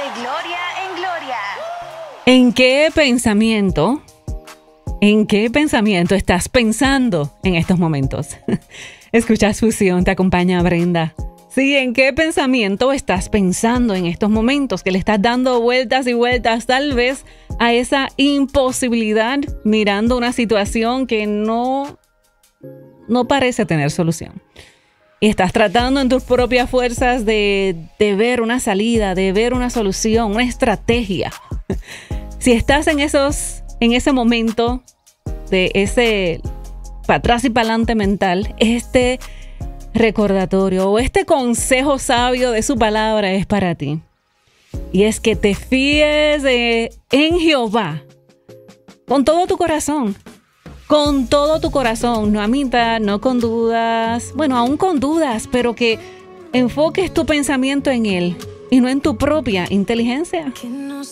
Gloria en Gloria. ¿En qué pensamiento estás pensando en estos momentos? Escuchas Fusión, te acompaña Brenda. Sí, ¿en qué pensamiento estás pensando en estos momentos? Que le estás dando vueltas y vueltas tal vez a esa imposibilidad, mirando una situación que no parece tener solución. Y estás tratando en tus propias fuerzas de ver una salida, de ver una solución, una estrategia. Si estás en ese momento de ese para atrás y para adelante mental, este recordatorio o este consejo sabio de su palabra es para ti. Y es que te fíes en Jehová con todo tu corazón. Con todo tu corazón, no a mitad, no con dudas, bueno, aún con dudas, pero que enfoques tu pensamiento en Él y no en tu propia inteligencia.